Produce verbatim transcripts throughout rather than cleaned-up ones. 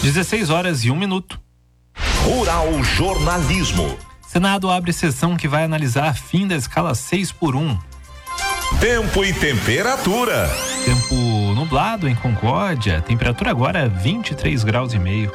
dezesseis horas e um minuto. Rural Jornalismo. Senado abre sessão que vai analisar fim da escala seis por um. Tempo e temperatura. Tempo nublado em Concórdia. Temperatura agora vinte e três graus e meio.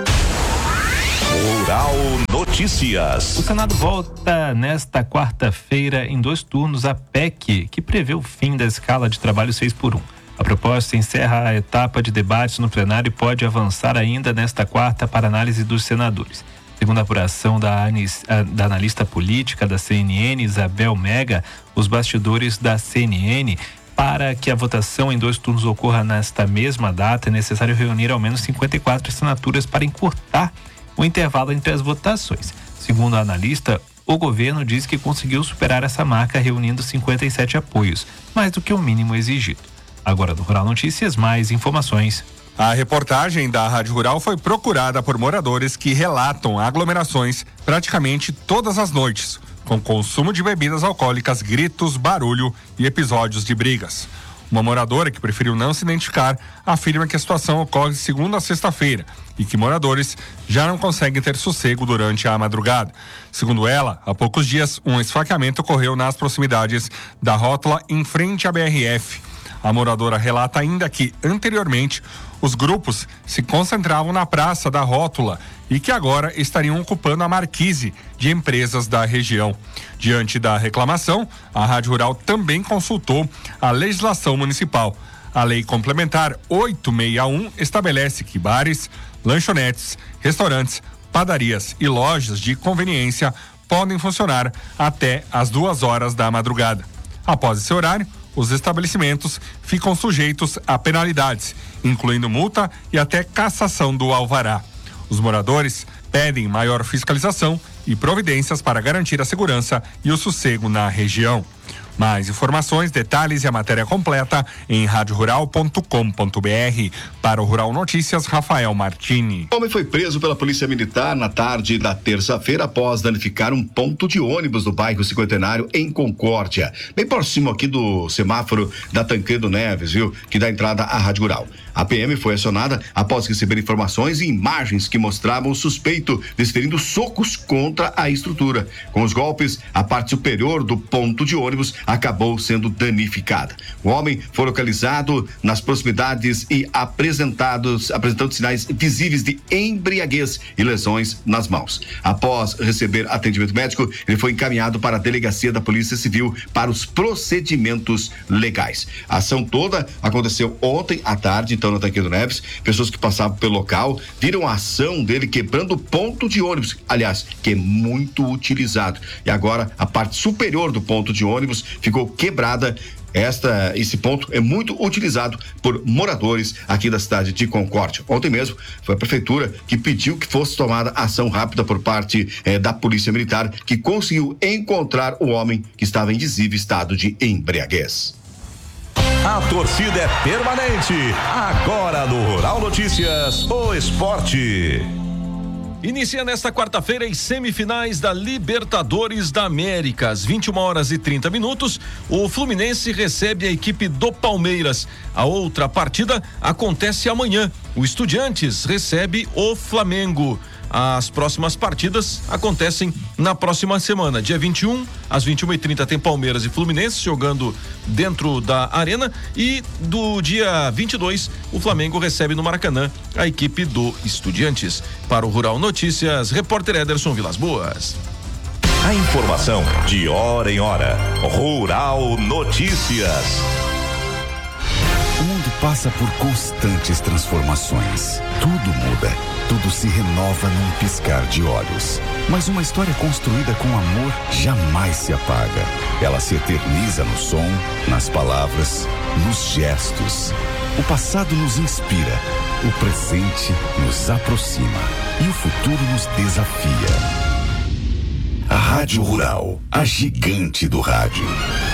Rural Notícias. O Senado volta nesta quarta-feira em dois turnos a P E C, que prevê o fim da escala de trabalho seis por um. A proposta encerra a etapa de debates no plenário e pode avançar ainda nesta quarta para análise dos senadores. Segundo a apuração da, anis, da analista política da C N N, Isabel Mega, os bastidores da C N N, para que a votação em dois turnos ocorra nesta mesma data, é necessário reunir ao menos cinquenta e quatro assinaturas para encurtar o intervalo entre as votações. Segundo a analista, o governo diz que conseguiu superar essa marca reunindo cinquenta e sete apoios, mais do que o mínimo exigido. Agora do Rural Notícias, mais informações. A reportagem da Rádio Rural foi procurada por moradores que relatam aglomerações praticamente todas as noites, com consumo de bebidas alcoólicas, gritos, barulho e episódios de brigas. Uma moradora que preferiu não se identificar afirma que a situação ocorre de segunda a sexta-feira e que moradores já não conseguem ter sossego durante a madrugada. Segundo ela, há poucos dias, um esfaqueamento ocorreu nas proximidades da rótula em frente à B R F. A moradora relata ainda que, anteriormente, os grupos se concentravam na praça da rótula e que agora estariam ocupando a marquise de empresas da região. Diante da reclamação, a Rádio Rural também consultou a legislação municipal. A Lei Complementar oitocentos e sessenta e um estabelece que bares, lanchonetes, restaurantes, padarias e lojas de conveniência podem funcionar até às duas horas da madrugada. Após esse horário, os estabelecimentos ficam sujeitos a penalidades, incluindo multa e até cassação do alvará. Os moradores pedem maior fiscalização e providências para garantir a segurança e o sossego na região. Mais informações, detalhes e a matéria completa em rádio rural ponto com ponto b r. Para o Rural Notícias, Rafael Martini. O homem foi preso pela Polícia Militar na tarde da terça-feira após danificar um ponto de ônibus do bairro Cinquentenário em Concórdia, bem próximo aqui do semáforo da Tancredo Neves, viu? Que dá entrada à Rádio Rural. A P M foi acionada após receber informações e imagens que mostravam o suspeito desferindo socos contra a estrutura. Com os golpes, a parte superior do ponto de ônibus acabou sendo danificada. O homem foi localizado nas proximidades e apresentados, apresentando sinais visíveis de embriaguez e lesões nas mãos. Após receber atendimento médico, ele foi encaminhado para a delegacia da Polícia Civil para os procedimentos legais. A ação toda aconteceu ontem à tarde, então na Tancredo Neves. Pessoas que passavam pelo local viram a ação dele quebrando o ponto de ônibus, aliás, que é muito utilizado. E agora a parte superior do ponto de ônibus ficou quebrada. Esta, esse ponto é muito utilizado por moradores aqui da cidade de Concórdia. Ontem mesmo foi a prefeitura que pediu que fosse tomada ação rápida por parte eh, da Polícia Militar, que conseguiu encontrar o homem que estava em visível estado de embriaguez. A torcida é permanente. Agora no Rural Notícias, o esporte. Inicia nesta quarta-feira as semifinais da Libertadores da América. Às vinte e uma horas e trinta minutos, o Fluminense recebe a equipe do Palmeiras. A outra partida acontece amanhã. O Estudiantes recebe o Flamengo. As próximas partidas acontecem na próxima semana. Dia vinte e um, às vinte e uma e trinta, tem Palmeiras e Fluminense jogando dentro da arena. E do dia vinte e dois, o Flamengo recebe no Maracanã a equipe do Estudiantes. Para o Rural Notícias, repórter Ederson Vilas Boas. A informação de hora em hora. Rural Notícias. O mundo passa por constantes transformações. Tudo muda, tudo se renova num piscar de olhos. Mas uma história construída com amor jamais se apaga. Ela se eterniza no som, nas palavras, nos gestos. O passado nos inspira, o presente nos aproxima e o futuro nos desafia. A Rádio Rural, a gigante do rádio.